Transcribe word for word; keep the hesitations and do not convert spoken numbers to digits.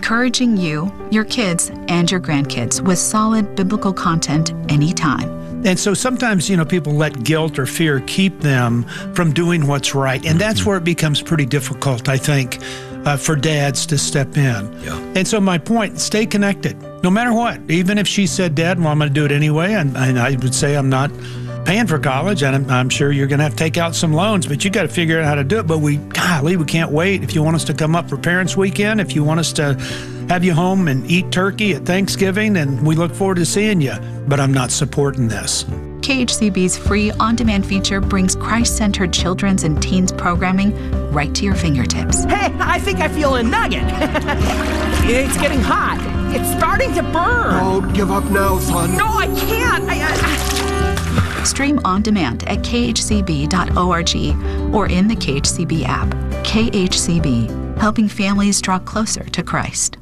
encouraging you, your kids, and your grandkids with solid biblical content anytime. And so sometimes, you know, people let guilt or fear keep them from doing what's right. And that's where it becomes pretty difficult, I think, uh, for dads to step in. Yeah. And so my point, stay connected, no matter what. Even if she said, Dad, well, I'm going to do it anyway, and, and I would say I'm not paying for college, and I'm, I'm sure you're going to have to take out some loans, but you got to figure out how to do it. But we, golly, we can't wait. If you want us to come up for Parents Weekend, if you want us to have you home and eat turkey at Thanksgiving, and we look forward to seeing you, but I'm not supporting this. K H C B's free on-demand feature brings Christ-centered children's and teens programming right to your fingertips. Hey, I think I feel a nugget. It's getting hot. It's starting to burn. Don't give up now, son. No, I can't. I, I... Stream on demand at k h c b dot org or in the K H C B app. K H C B, helping families draw closer to Christ.